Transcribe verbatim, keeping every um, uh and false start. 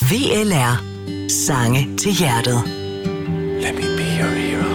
V L R. Sange til hjertet. Let me be your hero.